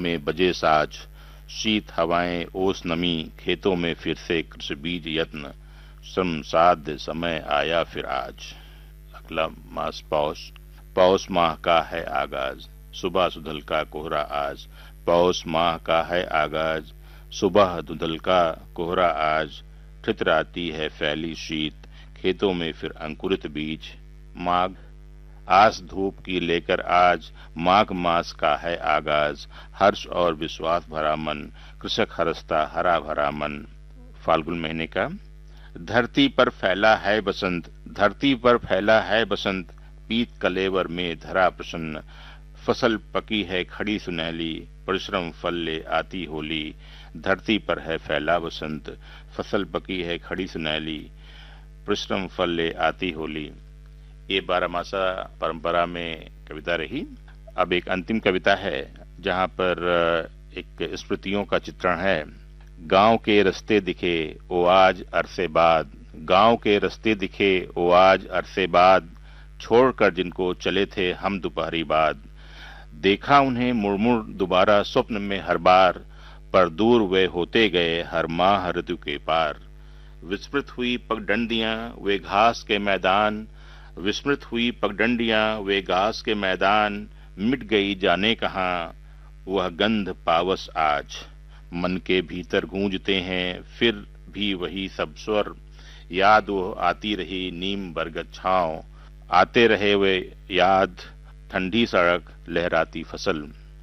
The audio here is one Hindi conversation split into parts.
में बजे साज, शीत हवाएं ओस नमी, खेतों में फिर से कृषि बीज यत्न, श्रम साध्य समय आया फिर आज। अगला मास पौष। पौष माह का है आगाज, सुबह सुधल का कोहरा आज। पौष माह का है आगाज, सुबह दुधल का कोहरा आज। ठिठुराती है फैली शीत, खेतों में फिर अंकुरित बीज। माघ। आस धूप की लेकर आज, माघ मास का है आगाज। हर्ष और विश्वास भरा मन, कृषक हरसता हरा भरा मन। फाल्गुन महीने का। धरती पर फैला है बसंत, धरती पर फैला है बसंत, पीत कलेवर में धरा प्रसन्न। फसल पकी है खड़ी सुनहली, परिश्रम फल ले आती होली। धरती पर है फैला बसंत, फसल पकी है खड़ी सुनहली, परिश्रम फल ले आती होली। ये 12 मासा परंपरा में कविता रही। अब एक अंतिम कविता है जहाँ पर एक स्मृतियों का चित्रण है। गांव के रास्ते दिखे ओ आज अरसे बाद, गांव के रास्ते दिखे ओ आज अरसे बाद, छोड़कर जिनको चले थे हम दोपहरी बाद। देखा उन्हें मुड़ दोबारा स्वप्न में हर बार, पर दूर वे होते गए हर माह ऋतु के पार। विस्मृत हुई पगडंडियां वे घास के मैदान, विस्मृत हुई पगडंडियां वे घास के मैदान, मिट गई जाने कहाँ वह गंध पावस आज। मन के भीतर गूंजते हैं फिर भी वही सब स्वर, याद वो आती रही नीम बरगद छांव। आते रहे वे याद ठंडी सड़क लहराती फसल।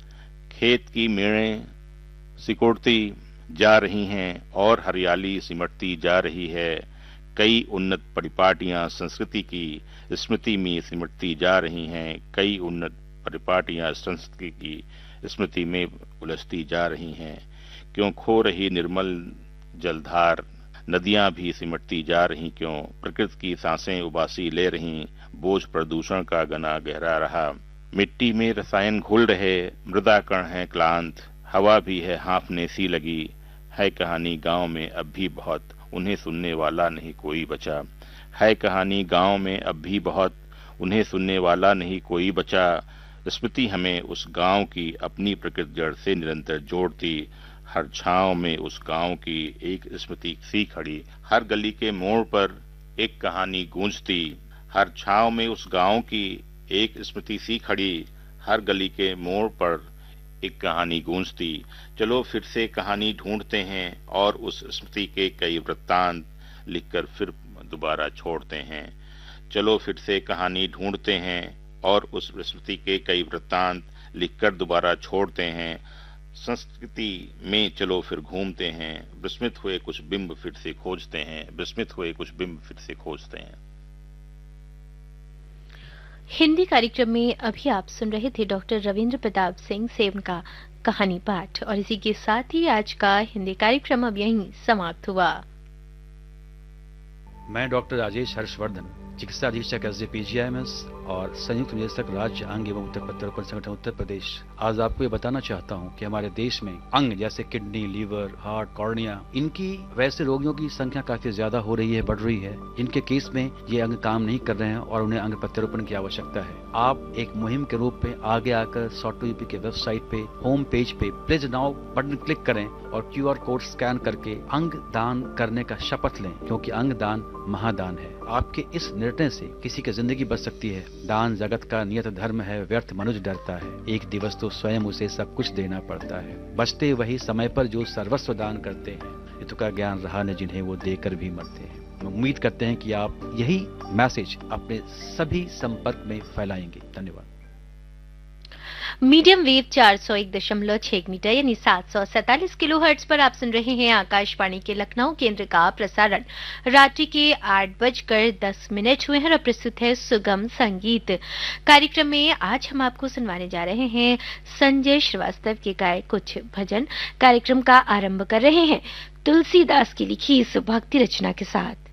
खेत की मेड़ें सिकुड़ती जा रही हैं और हरियाली सिमटती जा रही है। कई उन्नत परिपाटियां संस्कृति की स्मृति में सिमटती जा रही हैं। कई उन्नत परिपाटियां संस्कृति की स्मृति में उलझती जा रही हैं। क्यों खो रही निर्मल जलधार, नदियां भी सिमटती जा रही क्यों। प्रकृति की सांसें उबासी ले रही, बोझ प्रदूषण का घना गहरा रहा। मिट्टी में रसायन घुल रहे, मृदा कण है क्लांत, हवा भी है हाँफने सी लगी। है कहानी गांव में अब भी बहुत, उन्हें सुनने वाला नहीं कोई बचा। है कहानी गांव में अब भी बहुत, उन्हें सुनने वाला नहीं कोई बचा। स्मृति हमें उस गांव की अपनी प्रकृति जड़ से निरंतर जोड़ती। हर छांव में उस गांव की एक स्मृति सी खड़ी, हर गली के मोड़ पर एक कहानी गूंजती। हर छांव में उस गांव की एक स्मृति सी खड़ी, हर गली के मोड़ पर एक कहानी गूंजती। चलो फिर से कहानी ढूंढते हैं और उस स्मृति के कई वृत्तांत लिखकर फिर दोबारा छोड़ते हैं। चलो फिर से कहानी ढूंढते हैं और उस स्मृति के कई वृत्तांत लिखकर दोबारा छोड़ते हैं। संस्कृति में चलो फिर घूमते हैं, विस्मित हुए कुछ बिंब फिर से खोजते हैं, विस्मित हुए कुछ बिंब फिर से खोजते हैं। हिंदी कार्यक्रम में अभी आप सुन रहे थे डॉक्टर रविंद्र प्रताप सिंह सेवन का कहानी पाठ, और इसी के साथ ही आज का हिंदी कार्यक्रम अब यहीं समाप्त हुआ। मैं डॉक्टर राजेश हर्षवर्धन, चिकित्सा अधीक्षक SDPGIMS और संयुक्त निदेशक राज्य अंग एवं उत्तर प्रत्यारोपण संगठन उत्तर प्रदेश, आज आपको ये बताना चाहता हूँ कि हमारे देश में अंग जैसे किडनी, लीवर, हार्ट, कॉर्निया, इनकी वैसे रोगियों की संख्या काफी ज्यादा हो रही है, बढ़ रही है। इनके केस में ये अंग काम नहीं कर रहे हैं और उन्हें अंग प्रत्यारोपण की आवश्यकता है। आप एक मुहिम के रूप में आगे आकर सॉफ्ट यूपी के वेबसाइट पे होम पेज पे प्लीज नाउ बटन क्लिक करें और QR कोड स्कैन करके अंग दान करने का शपथ लें, क्योंकि अंग दान महादान है। आपके इस निर्णय से किसी की जिंदगी बच सकती है। दान जगत का नियत धर्म है, व्यर्थ मनुष्य डरता है। एक दिवस तो स्वयं उसे सब कुछ देना पड़ता है। बचते वही समय पर जो सर्वस्व दान करते हैं, हित का ज्ञान रहा न जिन्हें वो देकर भी मरते हैं। उम्मीद करते हैं कि आप यही मैसेज अपने सभी संपर्क में फैलाएंगे। धन्यवाद। मीडियम वेव 401.6 मीटर यानी 747 किलोहर्ट्ज पर आप सुन रहे हैं आकाशवाणी के लखनऊ केंद्र का प्रसारण। रात्रि के 8:10 हुए हैं और प्रस्तुत है सुगम संगीत। कार्यक्रम में आज हम आपको सुनवाने जा रहे हैं संजय श्रीवास्तव के गाए कुछ भजन। कार्यक्रम का आरंभ कर रहे हैं तुलसीदास की लिखी इस भक्ति रचना के साथ।